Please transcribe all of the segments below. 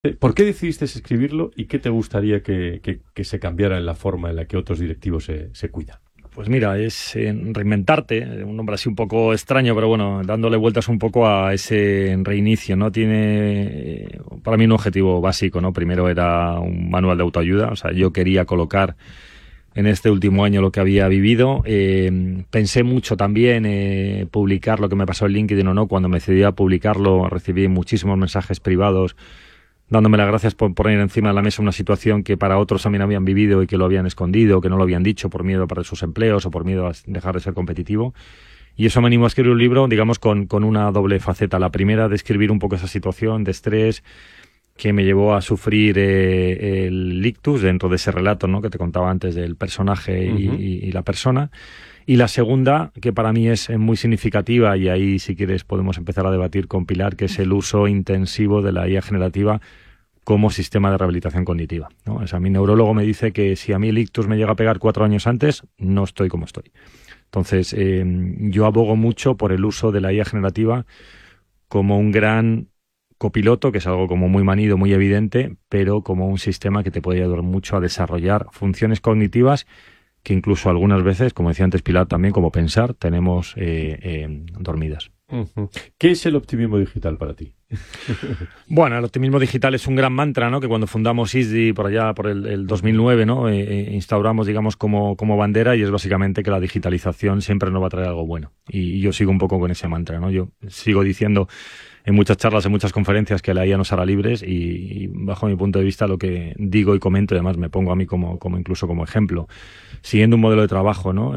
¿Por qué decidiste escribirlo y qué te gustaría que se cambiara en la forma en la que otros directivos se cuidan? Pues mira, es reinventarte, un nombre así un poco extraño, pero bueno, dándole vueltas un poco a ese reinicio, ¿no? Tiene para mí un objetivo básico, ¿no? Primero era un manual de autoayuda, o sea, yo quería colocar en este último año lo que había vivido. Pensé mucho también publicar lo que me pasó en LinkedIn o no. Cuando me decidí a publicarlo recibí muchísimos mensajes privados dándome las gracias por poner encima de la mesa una situación que para otros también habían vivido y que lo habían escondido, que no lo habían dicho por miedo a perder sus empleos o por miedo a dejar de ser competitivo. Y eso me animó a escribir un libro, digamos, con una doble faceta. La primera, de escribir un poco esa situación de estrés que me llevó a sufrir el ictus dentro de ese relato, ¿no?, que te contaba antes del personaje y la persona. Y la segunda, que para mí es muy significativa, y ahí si quieres podemos empezar a debatir con Pilar, que es el uso intensivo de la IA generativa como sistema de rehabilitación cognitiva, ¿no? O sea, mi neurólogo me dice que si a mí el ictus me llega a pegar 4 años antes, no estoy como estoy. Entonces, yo abogo mucho por el uso de la IA generativa como un gran copiloto, que es algo como muy manido, muy evidente, pero como un sistema que te puede ayudar mucho a desarrollar funciones cognitivas que incluso algunas veces, como decía antes Pilar también, como pensar, tenemos dormidas. ¿Qué es el optimismo digital para ti? Bueno, el optimismo digital es un gran mantra, ¿no?, que cuando fundamos ISDI por allá por el 2009, ¿no?, instauramos, digamos, como bandera, y es básicamente que la digitalización siempre nos va a traer algo bueno. Y yo sigo un poco con ese mantra, ¿no? Yo sigo diciendo en muchas charlas, en muchas conferencias, que la IA nos hará libres, y bajo mi punto de vista lo que digo y comento, y además me pongo a mí como incluso como ejemplo, siguiendo un modelo de trabajo, ¿no?,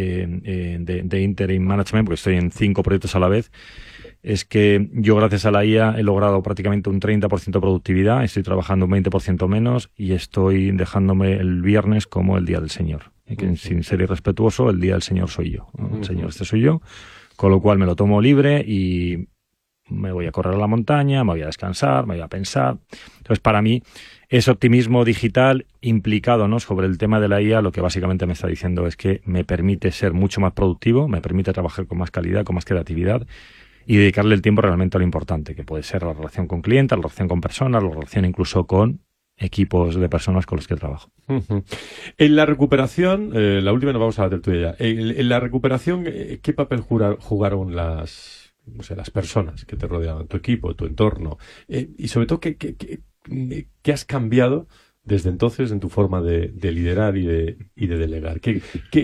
de interim management, porque estoy en 5 proyectos a la vez, es que yo gracias a la IA he logrado prácticamente un 30% de productividad, estoy trabajando un 20% menos y estoy dejándome el viernes como el día del Señor. Y que, sin ser irrespetuoso, el día del Señor soy yo, ¿no? El Señor soy yo, con lo cual me lo tomo libre y me voy a correr a la montaña, me voy a descansar, me voy a pensar. Entonces, para mí, ese optimismo digital implicado, ¿no?, sobre el tema de la IA, lo que básicamente me está diciendo es que me permite ser mucho más productivo, me permite trabajar con más calidad, con más creatividad, y dedicarle el tiempo realmente a lo importante, que puede ser la relación con clientes, la relación con personas, la relación incluso con equipos de personas con los que trabajo. En la recuperación, la última, nos vamos a la tertulia ya. En la recuperación, ¿qué papel jugaron las personas que te rodeaban, tu equipo, tu entorno? Y sobre todo, ¿qué has cambiado desde entonces en tu forma de liderar y de delegar? ¿Qué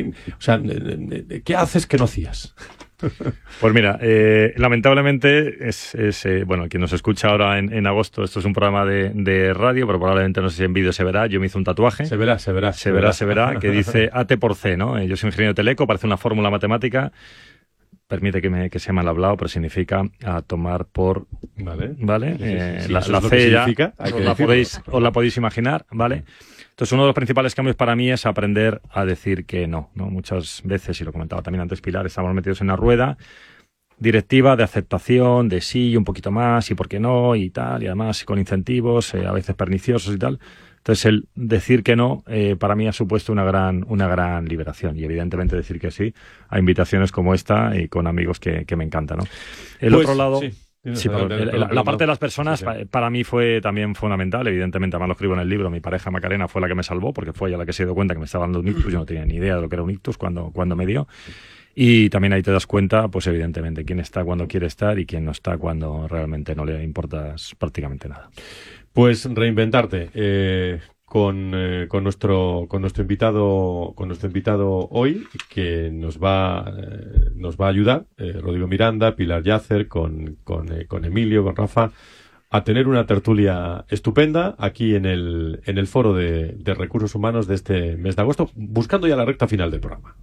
haces que no hacías? Pues mira, lamentablemente bueno, quien nos escucha ahora en agosto, esto es un programa de radio, pero probablemente no sé si en vídeo se verá. Yo me hice un tatuaje. Se verá, que dice AT por C, ¿no? Yo soy ingeniero teleco, parece una fórmula matemática. Permite que sea mal hablado, pero significa a tomar por... Vale. La C ya os la podéis imaginar, ¿vale? Entonces, uno de los principales cambios para mí es aprender a decir que no. Muchas veces, y lo comentaba también antes Pilar, estamos metidos en una rueda directiva de aceptación, de sí y un poquito más, y por qué no, y tal, y además con incentivos, a veces perniciosos y tal. Entonces, el decir que no, para mí ha supuesto una gran liberación, y evidentemente decir que sí a invitaciones como esta y con amigos que me encantan, ¿no? Otro lado... Sí, la parte de las personas sí. Para mí fue también fundamental, evidentemente, además lo escribo en el libro. Mi pareja Macarena fue la que me salvó, porque fue ella la que se dio cuenta que me estaba dando un ictus. Yo no tenía ni idea de lo que era un ictus cuando me dio. Y también ahí te das cuenta, pues evidentemente, quién está cuando quiere estar y quién no está cuando realmente no le importas prácticamente nada. Pues reinventarte con nuestro invitado hoy, que nos va a ayudar, Rodrigo Miranda, Pilar Yacer, con Emilio, con Rafa, a tener una tertulia estupenda aquí en el foro de recursos humanos de este mes de agosto, buscando ya la recta final del programa.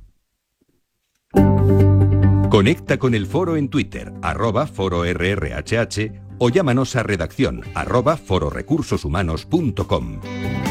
Conecta con el foro en Twitter, @fororrhh, o llámanos a redacción @fororecursoshumanos.com.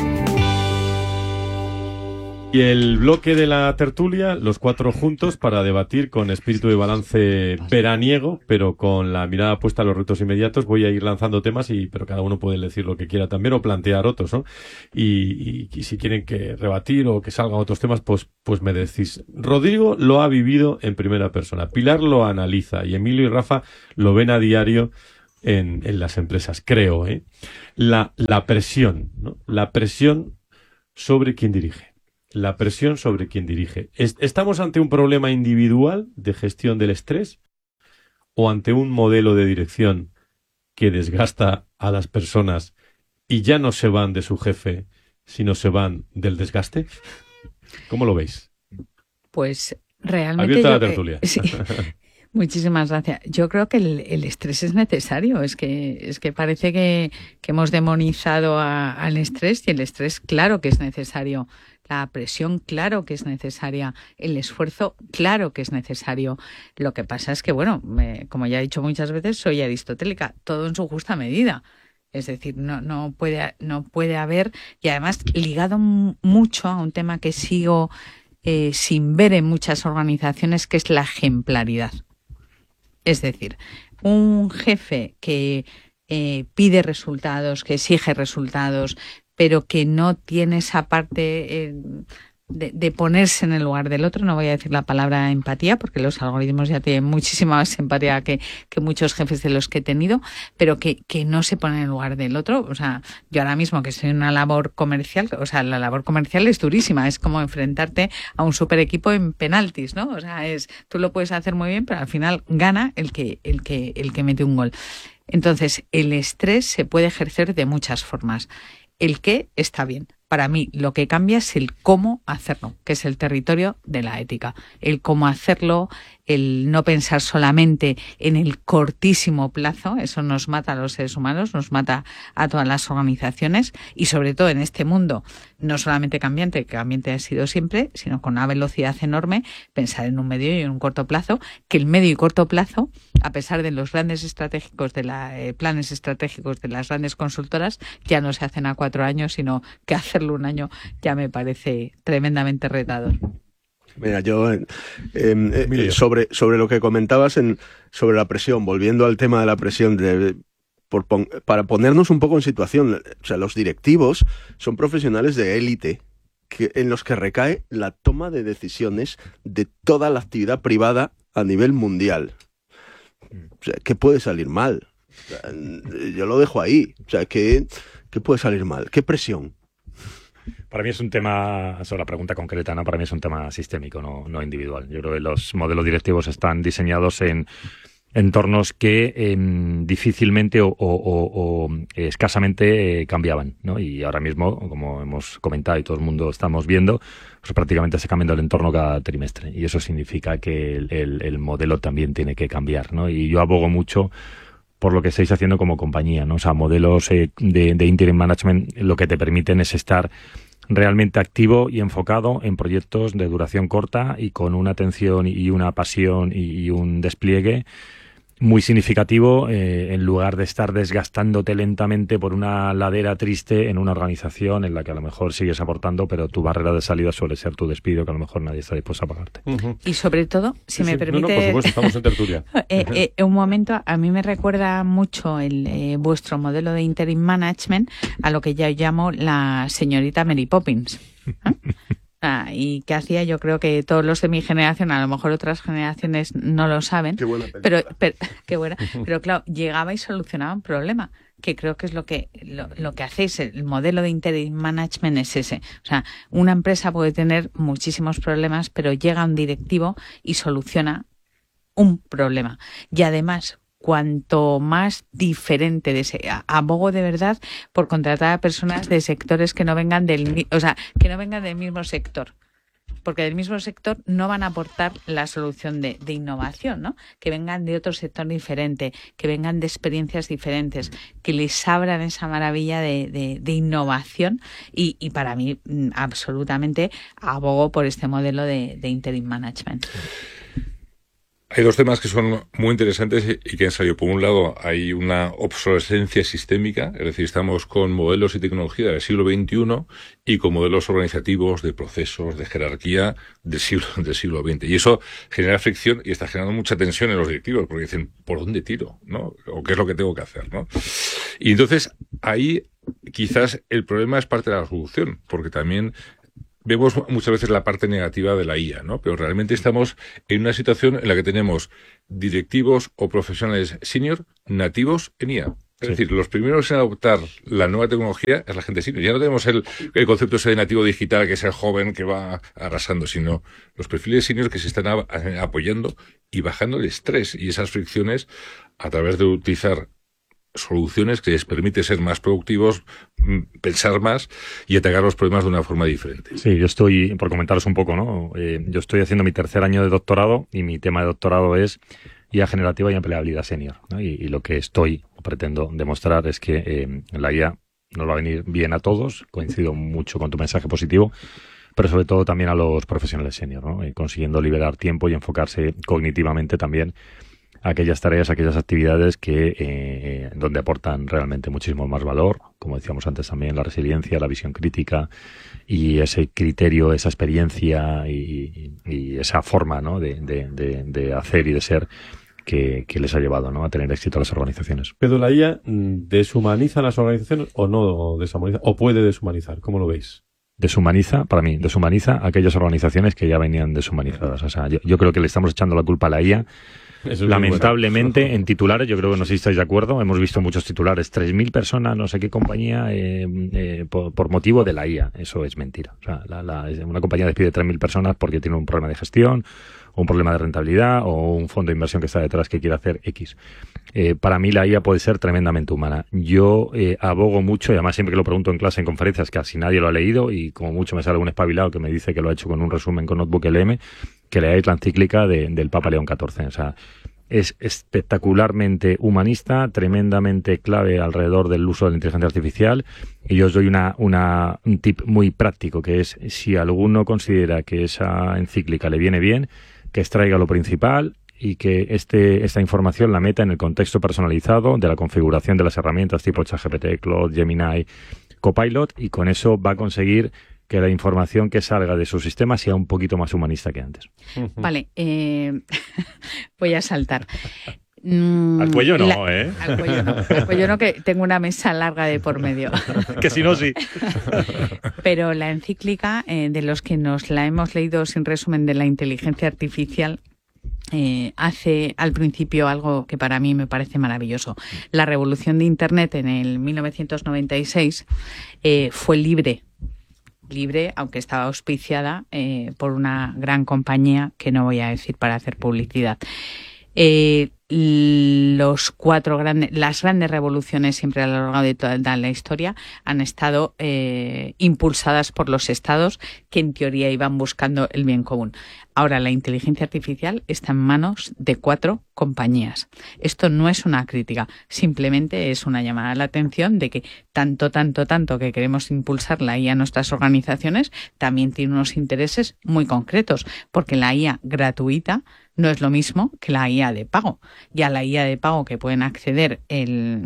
Y el bloque de la tertulia, los 4 juntos para debatir con espíritu de balance veraniego, pero con la mirada puesta a los retos inmediatos. Voy a ir lanzando temas, pero cada uno puede decir lo que quiera también o plantear otros, ¿no? Y si quieren que rebatir o que salgan otros temas, pues me decís. Rodrigo lo ha vivido en primera persona, Pilar lo analiza y Emilio y Rafa lo ven a diario en las empresas, creo, ¿eh? La presión, ¿no? La presión sobre quien dirige. La presión sobre quien dirige. ¿Estamos ante un problema individual de gestión del estrés o ante un modelo de dirección que desgasta a las personas y ya no se van de su jefe, sino se van del desgaste? ¿Cómo lo veis? Pues realmente Abierta la tertulia. Sí. Muchísimas gracias. Yo creo que el estrés es necesario. Es que parece que hemos demonizado al estrés, y el estrés, claro que es necesario. La presión, claro que es necesaria. El esfuerzo, claro que es necesario. Lo que pasa es que, bueno, como ya he dicho muchas veces, soy aristotélica. Todo en su justa medida. Es decir, no puede haber, y además ligado mucho a un tema que sigo sin ver en muchas organizaciones, que es la ejemplaridad. Es decir, un jefe que pide resultados, que exige resultados, pero que no tiene esa parte de ponerse en el lugar del otro. No voy a decir la palabra empatía, porque los algoritmos ya tienen muchísima más empatía que muchos jefes de los que he tenido, pero que no se pone en el lugar del otro. O sea, yo ahora mismo que estoy en una labor comercial, o sea, la labor comercial es durísima, es como enfrentarte a un super equipo en penaltis, ¿no? O sea, tú lo puedes hacer muy bien, pero al final gana el que mete un gol. Entonces, el estrés se puede ejercer de muchas formas. El qué está bien. Para mí lo que cambia es el cómo hacerlo, que es el territorio de la ética. El cómo hacerlo, el no pensar solamente en el cortísimo plazo, eso nos mata a los seres humanos, nos mata a todas las organizaciones, y sobre todo en este mundo no solamente cambiante, que cambiante ha sido siempre, sino con una velocidad enorme, pensar en un medio y en un corto plazo, que el medio y corto plazo, a pesar de los grandes estratégicos planes estratégicos de las grandes consultoras, ya no se hacen a 4 años, sino que hacerlo un año ya me parece tremendamente retador. Mira, yo sobre lo que comentabas sobre la presión, volviendo al tema de la presión, para ponernos un poco en situación, o sea, los directivos son profesionales de élite en los que recae la toma de decisiones de toda la actividad privada a nivel mundial. O sea, ¿qué puede salir mal? O sea, yo lo dejo ahí. O sea, ¿qué puede salir mal? ¿Qué presión? Para mí es un tema, sobre la pregunta concreta, ¿no? Para mí es un tema sistémico, no individual. Yo creo que los modelos directivos están diseñados en entornos que difícilmente o escasamente cambiaban, ¿no? Y ahora mismo, como hemos comentado y todo el mundo estamos viendo, pues prácticamente está cambiando el entorno cada trimestre. Y eso significa que el modelo también tiene que cambiar, ¿no? Y yo abogo mucho por lo que estáis haciendo como compañía, ¿no? O sea, modelos de interim management lo que te permiten es estar realmente activo y enfocado en proyectos de duración corta y con una atención y una pasión y un despliegue muy significativo, en lugar de estar desgastándote lentamente por una ladera triste en una organización en la que a lo mejor sigues aportando, pero tu barrera de salida suele ser tu despido, que a lo mejor nadie está dispuesto a pagarte. Uh-huh. Y sobre todo, si me permite... No, por supuesto, estamos en tertulia. Un momento, a mí me recuerda mucho vuestro modelo de interim management a lo que ya llamo la señorita Mary Poppins. Y que hacía, yo creo que todos los de mi generación, a lo mejor otras generaciones no lo saben, qué buena película. Qué buena, pero claro, llegaba y solucionaba un problema, que creo que es lo que hacéis. El modelo de interim management es ese. O sea, una empresa puede tener muchísimos problemas, pero llega un directivo y soluciona un problema. Y además, cuanto más diferente abogo de verdad por contratar a personas de sectores que no vengan del mismo sector, porque del mismo sector no van a aportar la solución de innovación, ¿no? Que vengan de otro sector diferente, que vengan de experiencias diferentes, que les abran esa maravilla de innovación, y para mí absolutamente abogo por este modelo de interim management. Hay dos temas que son muy interesantes y que han salido. Por un lado, hay una obsolescencia sistémica, es decir, estamos con modelos y tecnología del siglo XXI y con modelos organizativos de procesos, de jerarquía del siglo XX. Y eso genera fricción y está generando mucha tensión en los directivos, porque dicen, ¿por dónde tiro? ¿No? ¿O qué es lo que tengo que hacer? ¿No? Y entonces, ahí quizás el problema es parte de la solución, porque también vemos muchas veces la parte negativa de la IA, ¿no? Pero realmente estamos en una situación en la que tenemos directivos o profesionales senior nativos en IA. Es decir, los primeros en adoptar la nueva tecnología es la gente senior. Ya no tenemos el concepto ese de nativo digital, que es el joven que va arrasando, sino los perfiles senior que se están apoyando y bajando el estrés y esas fricciones a través de utilizar soluciones que les permite ser más productivos, pensar más y atacar los problemas de una forma diferente. Sí, yo estoy, por comentaros un poco, ¿no? Yo estoy haciendo mi tercer año de doctorado y mi tema de doctorado es IA generativa y empleabilidad senior, ¿no? Y lo que pretendo demostrar es que la IA nos va a venir bien a todos. Coincido mucho con tu mensaje positivo, pero sobre todo también a los profesionales senior, ¿no? Consiguiendo liberar tiempo y enfocarse cognitivamente también a aquellas tareas, aquellas actividades que donde aportan realmente muchísimo más valor, como decíamos antes también, la resiliencia, la visión crítica y ese criterio, esa experiencia y esa forma, ¿no? de hacer y de ser que les ha llevado, ¿no? a tener éxito a las organizaciones. ¿Pero la IA deshumaniza las organizaciones o no deshumaniza? ¿O puede deshumanizar? ¿Cómo lo veis? Para mí, deshumaniza aquellas organizaciones que ya venían deshumanizadas. O sea, yo creo que le estamos echando la culpa a la IA. Lamentablemente, bueno. En titulares, yo creo que no sé si estáis de acuerdo, hemos visto muchos titulares, 3.000 personas, no sé qué compañía, por motivo de la IA. Eso es mentira. O sea, una compañía despide 3.000 personas porque tiene un problema de gestión, o un problema de rentabilidad, o un fondo de inversión que está detrás que quiere hacer X. Para mí la IA puede ser tremendamente humana. Yo abogo mucho, y además siempre que lo pregunto en clase, en conferencias, casi nadie lo ha leído, y como mucho me sale algún espabilado que me dice que lo ha hecho con un resumen con Notebook LM, que leáis la encíclica del Papa León XIV. O sea, es espectacularmente humanista, tremendamente clave alrededor del uso de la inteligencia artificial, y yo os doy un tip muy práctico, que es, si alguno considera que esa encíclica le viene bien, que extraiga lo principal y que esta información la meta en el contexto personalizado de la configuración de las herramientas tipo ChatGPT, Claude, Gemini, Copilot, y con eso va a conseguir que la información que salga de su sistema sea un poquito más humanista que antes. Vale, voy a saltar. Al cuello no, Al cuello no, que tengo una mesa larga de por medio. Que si no, sí. Pero la encíclica, de los que nos la hemos leído sin resumen, de la inteligencia artificial, hace al principio algo que para mí me parece maravilloso. La revolución de Internet en el 1996 fue libre, aunque estaba auspiciada por una gran compañía que no voy a decir para hacer publicidad. Las grandes revoluciones siempre a lo largo de toda la historia han estado impulsadas por los estados, que en teoría iban buscando el bien común. Ahora la inteligencia artificial está en manos de 4 compañías. Esto no es una crítica, simplemente es una llamada a la atención de que tanto que queremos impulsar la IA a nuestras organizaciones, también tiene unos intereses muy concretos, porque la IA gratuita no es lo mismo que la IA de pago. Y a la IA de pago que pueden acceder el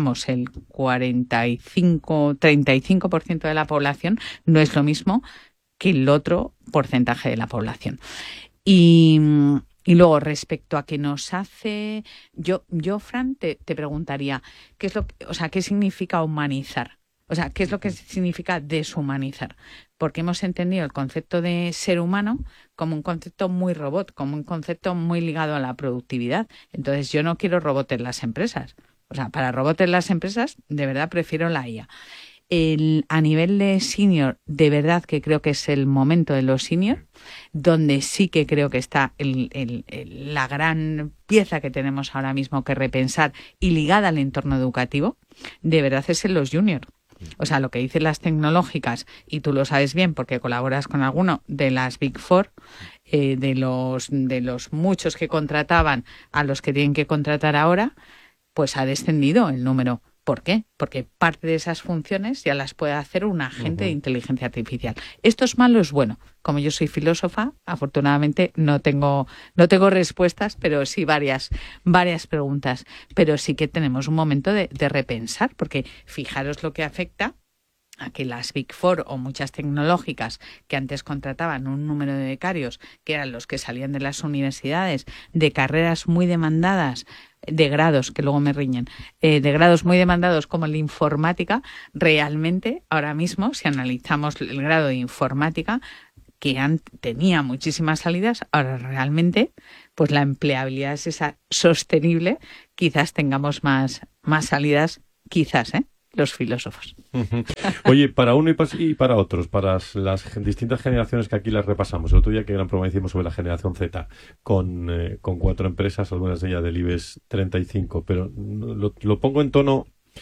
35% de la población, no es lo mismo que el otro porcentaje de la población. Y luego, respecto a qué nos hace, yo Fran, te preguntaría, ¿qué significa humanizar? O sea, ¿qué es lo que significa deshumanizar? Porque hemos entendido el concepto de ser humano como un concepto muy robot, como un concepto muy ligado a la productividad. Entonces, yo no quiero robot en las empresas. O sea, para robot en las empresas, de verdad prefiero la IA. A nivel de senior, de verdad que creo que es el momento de los senior, donde sí que creo que está la gran pieza que tenemos ahora mismo que repensar y ligada al entorno educativo, de verdad es en los junior. O sea, lo que dicen las tecnológicas, y tú lo sabes bien porque colaboras con alguno de las Big Four, de los muchos que contrataban a los que tienen que contratar ahora, pues ha descendido el número. ¿Por qué? Porque parte de esas funciones ya las puede hacer un agente de inteligencia artificial. ¿Esto es malo o es bueno? Como yo soy filósofa, afortunadamente no tengo respuestas, pero sí varias preguntas. Pero sí que tenemos un momento de repensar, porque fijaros lo que afecta a que las Big Four o muchas tecnológicas que antes contrataban un número de becarios, que eran los que salían de las universidades, de carreras muy demandadas, de grados, que luego me riñen, de grados muy demandados como el de informática, realmente ahora mismo, si analizamos el grado de informática, que tenía muchísimas salidas, ahora realmente pues la empleabilidad es esa sostenible, quizás tengamos más salidas, quizás, los filósofos. Oye, para uno y para otros, para las distintas generaciones que aquí las repasamos, el otro día que gran programa hicimos sobre la generación Z, con 4 empresas, algunas de ellas del IBEX 35, pero lo pongo en tono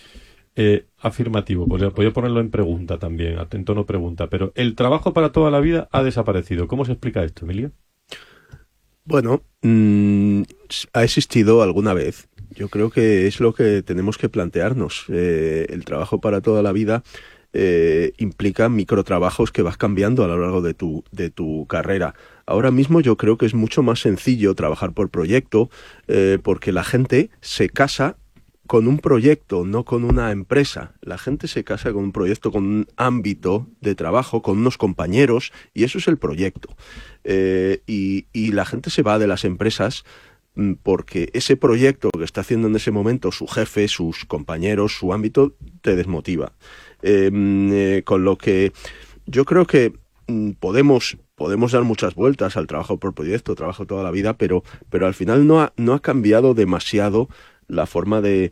afirmativo, podría ponerlo en pregunta también, en tono pregunta, pero el trabajo para toda la vida ha desaparecido. ¿Cómo se explica esto, Emilio? Bueno, ha existido alguna vez. Yo creo que es lo que tenemos que plantearnos. El trabajo para toda la vida implica microtrabajos que vas cambiando a lo largo de tu carrera. Ahora mismo yo creo que es mucho más sencillo trabajar por proyecto, porque la gente se casa con un proyecto, no con una empresa. La gente se casa con un proyecto, con un ámbito de trabajo, con unos compañeros, y eso es el proyecto. Y la gente se va de las empresas porque ese proyecto que está haciendo en ese momento su jefe, sus compañeros, su ámbito, te desmotiva. Con lo que yo creo que podemos dar muchas vueltas al trabajo por proyecto, trabajo toda la vida, pero al final no ha cambiado demasiado la forma de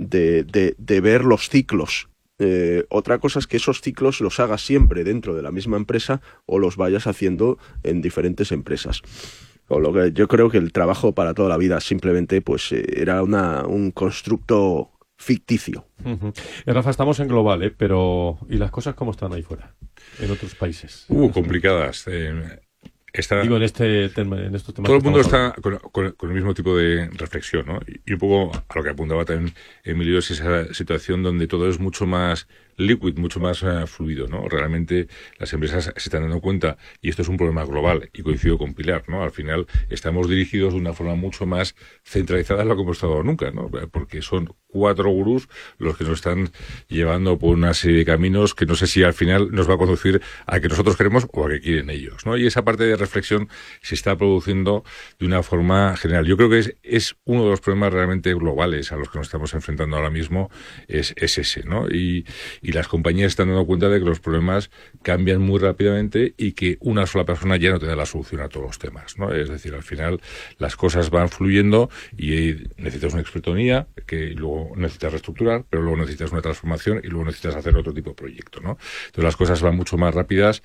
ver los ciclos. Otra cosa es que esos ciclos los hagas siempre dentro de la misma empresa o los vayas haciendo en diferentes empresas. Con lo que yo creo que el trabajo para toda la vida simplemente pues era un constructo ficticio. Uh-huh. Rafa, estamos en global, pero ¿y las cosas cómo están ahí fuera, en otros países? Complicadas. Digo, en estos temas. Todo el mundo está con el mismo tipo de reflexión, ¿no? Y un poco a lo que apuntaba también Emilio, es esa situación donde todo es mucho más liquid, mucho más fluido, ¿no? Realmente las empresas se están dando cuenta, y esto es un problema global, y coincido con Pilar, ¿no? Al final estamos dirigidos de una forma mucho más centralizada de lo que hemos estado nunca, ¿no? Porque son 4 gurús los que nos están llevando por una serie de caminos que no sé si al final nos va a conducir a que nosotros queremos o a que quieren ellos, ¿no? Y esa parte de reflexión se está produciendo de una forma general. Yo creo que es uno de los problemas realmente globales a los que nos estamos enfrentando ahora mismo, es ese, ¿no? Y las compañías están dando cuenta de que los problemas cambian muy rápidamente y que una sola persona ya no te da la solución a todos los temas, ¿no? Es decir, al final las cosas van fluyendo y necesitas una experto en IA, que luego necesitas reestructurar, pero luego necesitas una transformación y luego necesitas hacer otro tipo de proyecto, ¿no? Entonces las cosas van mucho más rápidas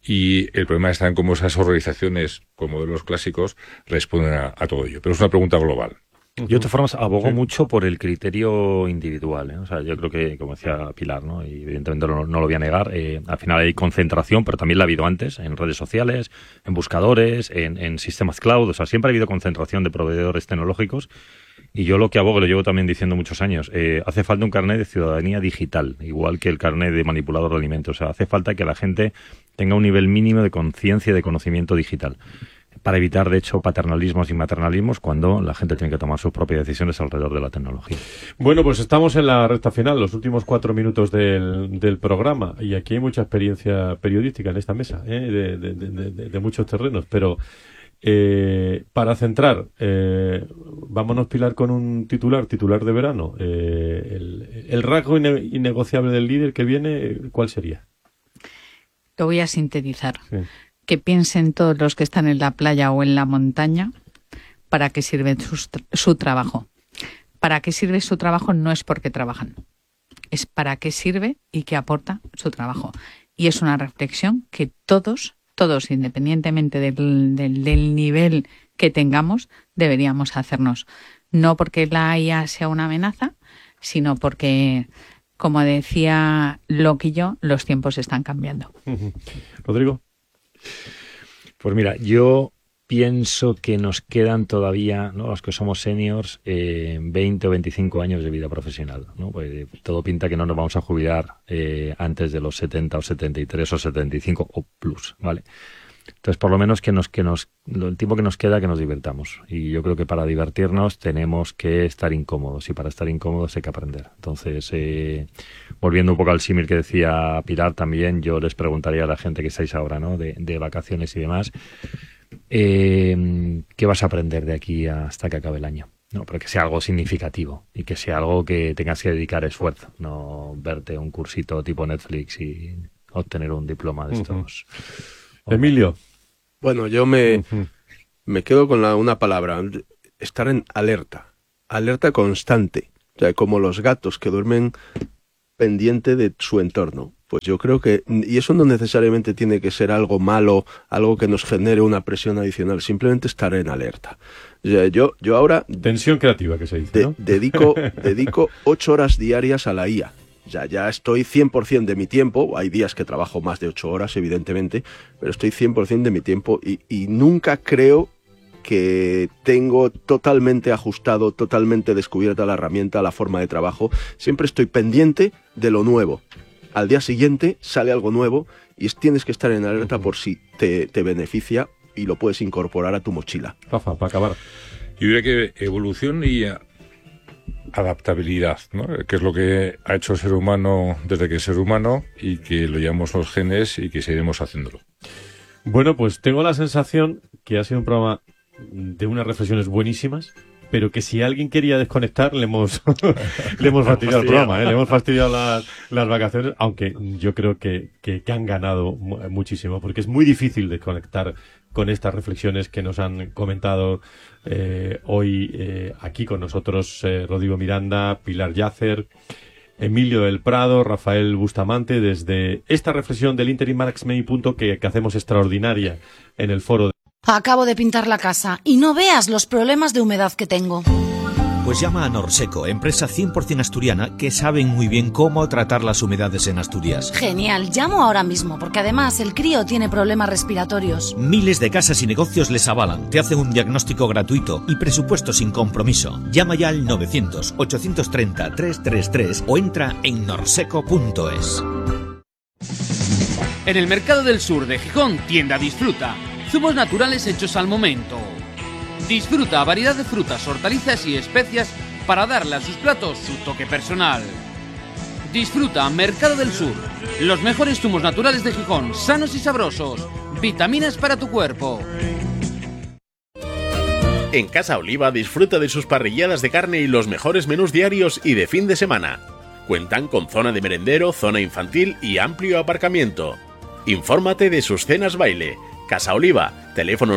y el problema está en cómo esas organizaciones con modelos clásicos responden a todo ello. Pero es una pregunta global. Yo de todas formas abogo mucho por el criterio individual, ¿eh? O sea, yo creo que, como decía Pilar, ¿no? Y evidentemente no lo voy a negar, al final hay concentración, pero también la ha habido antes, en redes sociales, en buscadores, en sistemas cloud, o sea, siempre ha habido concentración de proveedores tecnológicos. Y yo lo que abogo, lo llevo también diciendo muchos años, hace falta un carnet de ciudadanía digital, igual que el carnet de manipulador de alimentos. O sea, hace falta que la gente tenga un nivel mínimo de conciencia y de conocimiento digital, para evitar, de hecho, paternalismos y maternalismos cuando la gente tiene que tomar sus propias decisiones alrededor de la tecnología. Bueno, pues estamos en la recta final, los últimos 4 minutos del programa, y aquí hay mucha experiencia periodística en esta mesa, de muchos terrenos, pero para centrar, vámonos, Pilar, con un titular de verano. El rasgo innegociable del líder que viene, ¿cuál sería? Lo voy a sintetizar. Sí. Que piensen todos los que están en la playa o en la montaña para qué sirve su trabajo. Para qué sirve su trabajo no es porque trabajan, es para qué sirve y qué aporta su trabajo. Y es una reflexión que todos, independientemente del nivel que tengamos, deberíamos hacernos. No porque la IA sea una amenaza, sino porque, como decía Loquillo, los tiempos están cambiando. Rodrigo. Pues mira, yo pienso que nos quedan todavía, ¿no?, los que somos seniors, 20 o 25 años de vida profesional, ¿no? Pues todo pinta que no nos vamos a jubilar antes de los 70 o 73 o 75 o plus, ¿vale? Entonces, por lo menos el tiempo que nos queda, que nos divertamos. Y yo creo que para divertirnos tenemos que estar incómodos. Y para estar incómodos hay que aprender. Entonces, volviendo un poco al símil que decía Pilar también, yo les preguntaría a la gente que estáis ahora, ¿no?, de vacaciones y demás, ¿qué vas a aprender de aquí hasta que acabe el año? No, pero que sea algo significativo y que sea algo que tengas que dedicar esfuerzo, no verte un cursito tipo Netflix y obtener un diploma de estos. Emilio. Bueno, yo me quedo con una palabra, estar en alerta constante, o sea, como los gatos que duermen pendiente de su entorno. Pues yo creo que, y eso no necesariamente tiene que ser algo malo, algo que nos genere una presión adicional, simplemente estar en alerta. O sea, yo ahora... Tensión creativa, que se dice, ¿no? Dedico 8 horas diarias a la IA. Ya estoy 100% de mi tiempo, hay días que trabajo más de 8 horas, evidentemente, pero estoy 100% de mi tiempo y nunca creo que tengo totalmente ajustado, totalmente descubierta la herramienta, la forma de trabajo. Siempre estoy pendiente de lo nuevo. Al día siguiente sale algo nuevo y tienes que estar en alerta por si te beneficia y lo puedes incorporar a tu mochila. Rafa, para acabar. Yo diría que evolución y adaptabilidad, ¿no? Que es lo que ha hecho el ser humano desde que es ser humano y que lo llamamos los genes y que seguiremos haciéndolo. Bueno, pues tengo la sensación que ha sido un programa de unas reflexiones buenísimas, pero que si alguien quería desconectar, le hemos fastidiado el programa, le hemos fastidiado las vacaciones, aunque yo creo que han ganado muchísimo, porque es muy difícil desconectar con estas reflexiones que nos han comentado hoy aquí con nosotros Rodrigo Miranda, Pilar Yacer, Emilio del Prado, Rafael Bustamante, desde esta reflexión del Interim Management que hacemos extraordinaria en el foro. Acabo de pintar la casa y no veas los problemas de humedad que tengo. Pues llama a Norseco, empresa 100% asturiana que saben muy bien cómo tratar las humedades en Asturias. Genial, llamo ahora mismo porque además el crío tiene problemas respiratorios. Miles de casas y negocios les avalan, te hacen un diagnóstico gratuito y presupuesto sin compromiso. Llama ya al 900-830-333 o entra en norseco.es. En el Mercado del Sur de Gijón, tienda Disfruta. Zumos naturales hechos al momento. Disfruta variedad de frutas, hortalizas y especias para darle a sus platos su toque personal. Disfruta Mercado del Sur. Los mejores zumos naturales de Gijón, sanos y sabrosos. Vitaminas para tu cuerpo. En Casa Oliva disfruta de sus parrilladas de carne y los mejores menús diarios y de fin de semana. Cuentan con zona de merendero, zona infantil y amplio aparcamiento. Infórmate de sus cenas baile. Casa Oliva, teléfono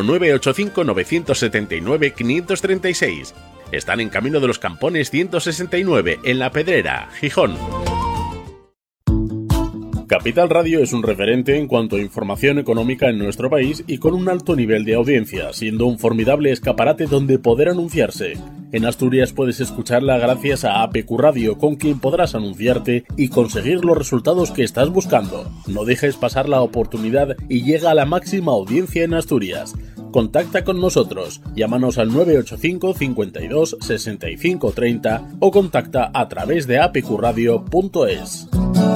985-979-536. Están en Camino de los Campones 169, en La Pedrera, Gijón. Capital Radio es un referente en cuanto a información económica en nuestro país y con un alto nivel de audiencia, siendo un formidable escaparate donde poder anunciarse. En Asturias puedes escucharla gracias a APQ Radio, con quien podrás anunciarte y conseguir los resultados que estás buscando. No dejes pasar la oportunidad y llega a la máxima audiencia en Asturias. Contacta con nosotros, llámanos al 985 52 65 30 o contacta a través de apqradio.es.